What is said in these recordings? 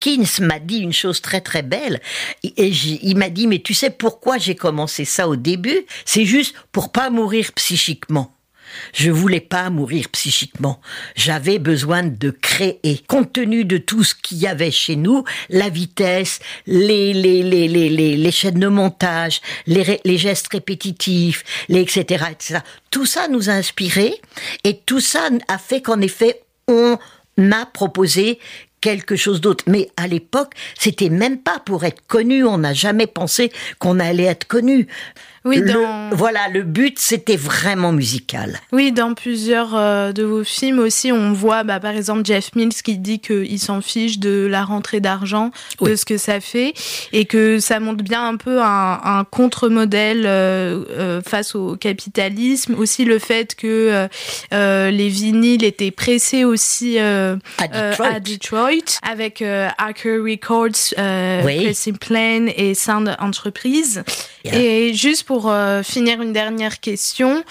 Keynes m'a dit une chose très très belle, il m'a dit, mais tu sais pourquoi j'ai commencé ça au début? C'est juste pour pas mourir psychiquement. Je voulais pas mourir psychiquement. J'avais besoin de créer. Compte tenu de tout ce qu'il y avait chez nous, la vitesse, les chaînes de montage, les gestes répétitifs, etc., etc. Tout ça nous a inspirés et tout ça a fait qu'en effet, on a proposé quelque chose d'autre. Mais à l'époque, c'était même pas pour être connu. On n'a jamais pensé qu'on allait être connu. Oui, le but, c'était vraiment musical. Oui, dans plusieurs de vos films aussi, on voit par exemple Jeff Mills qui dit qu'il s'en fiche de la rentrée d'argent, de ce que ça fait, et que ça montre bien un peu un contre-modèle face au capitalisme. Aussi le fait que les vinyles étaient pressés aussi à Detroit, avec Archer Records, Pressing Plan et Sound Enterprise. Yeah. Et juste pour finir, une dernière question.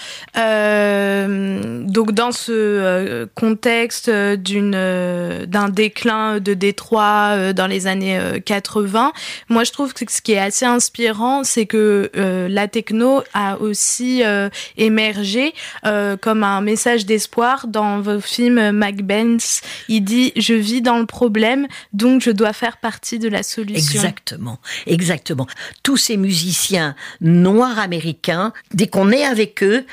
Donc dans ce contexte d'un déclin de Détroit dans les années 80, moi je trouve que ce qui est assez inspirant, c'est que la techno a aussi émergé comme un message d'espoir dans vos films. Mike Benz, il dit « Je vis dans le problème, donc je dois faire partie de la solution ». Exactement. Tous ces musiciens noirs américains, dès qu'on est avec eux,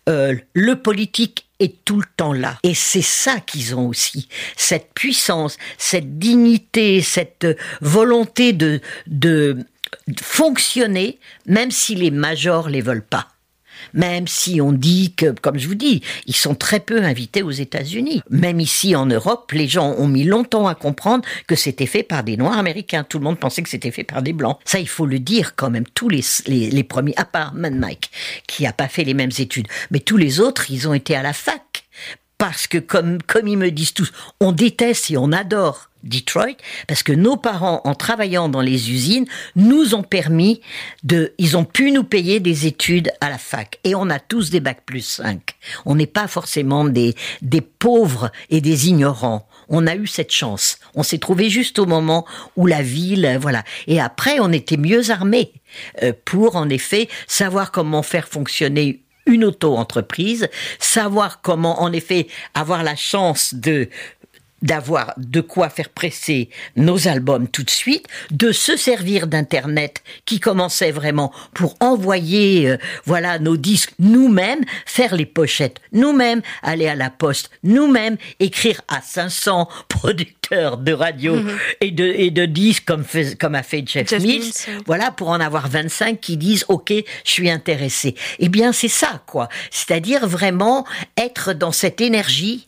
le politique est tout le temps là. Et c'est ça qu'ils ont aussi. Cette puissance, cette dignité, cette volonté de fonctionner, même si les majors les veulent pas. Même si on dit que, comme je vous dis, ils sont très peu invités aux États-Unis. Même ici en Europe, les gens ont mis longtemps à comprendre que c'était fait par des Noirs américains. Tout le monde pensait que c'était fait par des Blancs. Ça, il faut le dire quand même. Tous les premiers, à part Mad Mike, qui a pas fait les mêmes études, mais tous les autres, ils ont été à la fac. Parce que, comme ils me disent tous, on déteste et on adore Detroit, parce que nos parents, en travaillant dans les usines, nous ont permis ils ont pu nous payer des études à la fac. Et on a tous des bac plus 5. On n'est pas forcément des pauvres et des ignorants. On a eu cette chance. On s'est trouvé juste au moment où la ville, voilà. Et après, on était mieux armés pour, en effet, savoir comment faire fonctionner une auto-entreprise, savoir comment, en effet, avoir la chance d'avoir de quoi faire presser nos albums tout de suite, de se servir d'Internet qui commençait vraiment pour envoyer nos disques nous-mêmes, faire les pochettes nous-mêmes, aller à la poste nous-mêmes, écrire à 500 producteurs de radio et de disques comme a fait Jeff Mills, voilà, pour en avoir 25 qui disent « Ok, je suis intéressé ». Eh bien, c'est ça, quoi. C'est-à-dire vraiment être dans cette énergie.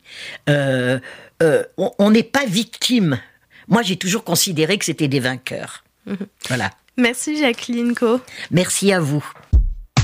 On n'est pas victime. Moi, j'ai toujours considéré que c'était des vainqueurs. Voilà. Merci Jacqueline Co. Merci à vous.